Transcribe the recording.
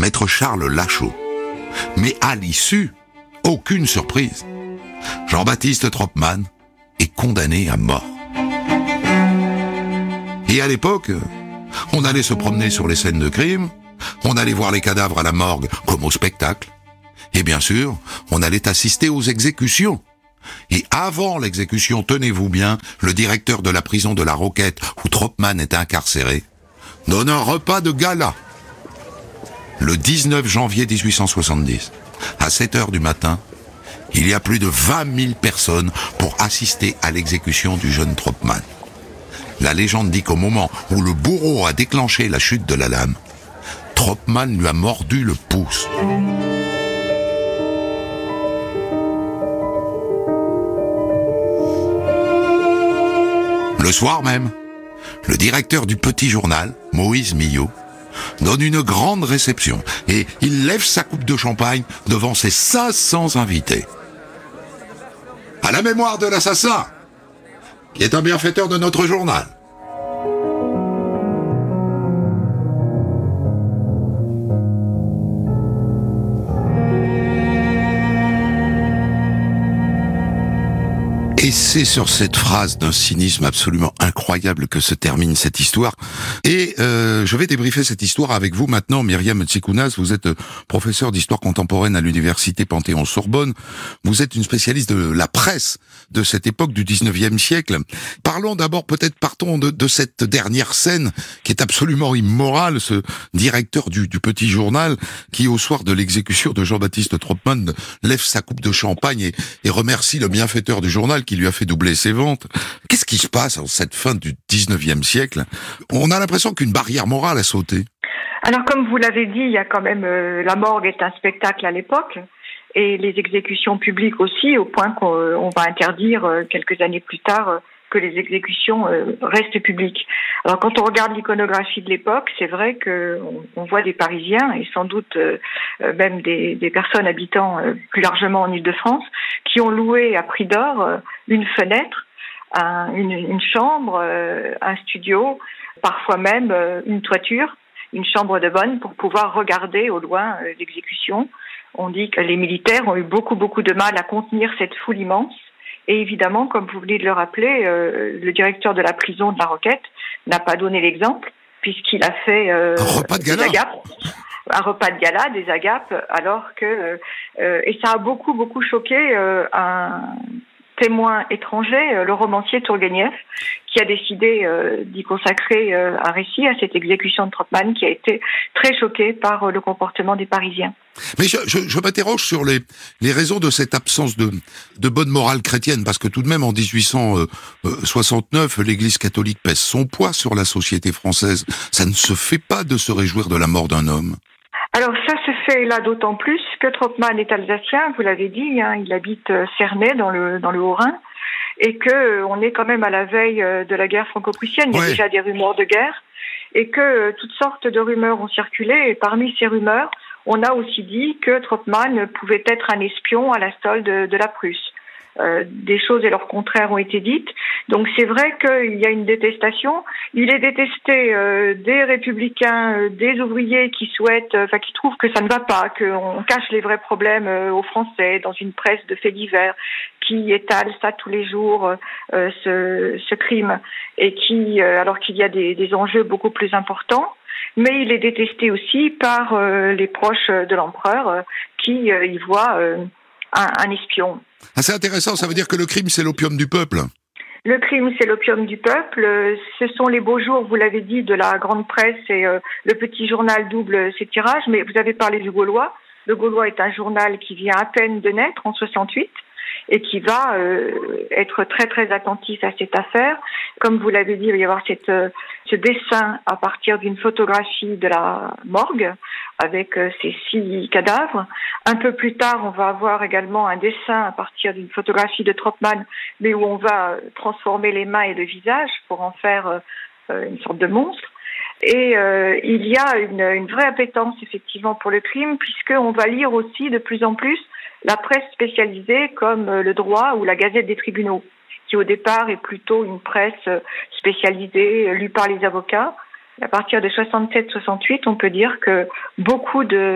maître Charles Lachaud. Mais à l'issue, aucune surprise. Jean-Baptiste Tropman est condamné à mort. Et à l'époque, on allait se promener sur les scènes de crime, on allait voir les cadavres à la morgue comme au spectacle, et bien sûr, on allait assister aux exécutions. Et avant l'exécution, tenez-vous bien, le directeur de la prison de la Roquette, où Tropman était incarcéré, donne un repas de gala. Le 19 janvier 1870, à 7h du matin, il y a plus de 20 000 personnes pour assister à l'exécution du jeune Tropman. La légende dit qu'au moment où le bourreau a déclenché la chute de la lame, Tropman lui a mordu le pouce. Le soir même, le directeur du Petit Journal, Moïse Millot, donne une grande réception et il lève sa coupe de champagne devant ses 500 invités. À la mémoire de l'assassin, qui est un bienfaiteur de notre journal. Et c'est sur cette phrase d'un cynisme absolument incroyable que se termine cette histoire. Et je vais débriefer cette histoire avec vous maintenant, Myriam Tsikounas. Vous êtes professeur d'histoire contemporaine à l'université Panthéon-Sorbonne. Vous êtes une spécialiste de la presse de cette époque du 19e siècle. Parlons d'abord, partons de cette dernière scène qui est absolument immorale, ce directeur du Petit Journal qui, au soir de l'exécution de Jean-Baptiste Tropman, lève sa coupe de champagne et remercie le bienfaiteur du journal qui lui a fait doubler ses ventes. Qu'est-ce qui se passe en cette fin du 19e siècle ? On a l'impression qu'une barrière morale a sauté. Alors, comme vous l'avez dit, il y a quand même la morgue est un spectacle à l'époque, et les exécutions publiques aussi, au point qu'on va interdire quelques années plus tard que les exécutions restent publiques. Alors, quand on regarde l'iconographie de l'époque, c'est vrai qu'on voit des Parisiens et sans doute même des personnes habitant plus largement en Île-de-France qui ont loué à prix d'or une fenêtre, une chambre, un studio, parfois même une toiture, une chambre de bonne pour pouvoir regarder au loin l'exécution. On dit que les militaires ont eu beaucoup de mal à contenir cette foule immense. Et évidemment, comme vous venez de le rappeler, le directeur de la prison de la Roquette n'a pas donné l'exemple puisqu'il a fait un repas de gala. Un repas de gala, des agapes, alors que et ça a beaucoup choqué un témoin étranger, le romancier Tourguenieff, qui a décidé d'y consacrer un récit à cette exécution de Tropman, qui a été très choqué par le comportement des Parisiens. Mais je m'interroge sur les raisons de cette absence de bonne morale chrétienne, parce que tout de même en 1869, l'Église catholique pèse son poids sur la société française. Ça ne se fait pas de se réjouir de la mort d'un homme. Alors ça se fait là d'autant plus que Tropman est alsacien, vous l'avez dit, il habite Cernay dans le Haut-Rhin, et que on est quand même à la veille de la guerre franco-prussienne, il y a déjà des rumeurs de guerre, et que toutes sortes de rumeurs ont circulé, et parmi ces rumeurs, on a aussi dit que Tropman pouvait être un espion à la solde de la Prusse. Des choses et leur contraire ont été dites. Donc c'est vrai qu'il y a une détestation. Il est détesté des républicains, des ouvriers qui qui trouvent que ça ne va pas, qu'on cache les vrais problèmes aux Français dans une presse de faits divers qui étale ça tous les jours, ce crime, et qui, alors qu'il y a des enjeux beaucoup plus importants. Mais il est détesté aussi par les proches de l'empereur qui y voient un espion. Ah, c'est intéressant, ça veut dire que le crime, c'est l'opium du peuple. Le crime, c'est l'opium du peuple. Ce sont les beaux jours, vous l'avez dit, de la grande presse, et le Petit Journal double ses tirages. Mais vous avez parlé du Gaulois. Le Gaulois est un journal qui vient à peine de naître en 68 et qui va être très attentif à cette affaire. Comme vous l'avez dit, il va y avoir ce dessin à partir d'une photographie de la morgue avec ces 6 cadavres. Un peu plus tard, on va avoir également un dessin à partir d'une photographie de Tropman, mais où on va transformer les mains et le visage pour en faire une sorte de monstre. Et il y a une vraie appétence effectivement pour le crime, puisqu'on va lire aussi de plus en plus la presse spécialisée comme le droit ou la Gazette des tribunaux, qui au départ est plutôt une presse spécialisée, lue par les avocats. À partir de 67-68, on peut dire que beaucoup de